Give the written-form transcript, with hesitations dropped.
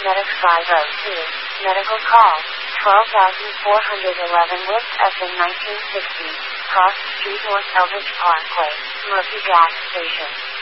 Medic 502. Medical call. 12,411 West FM 1960. Cross Street North Eldridge Parkway. Murphy Gas Station.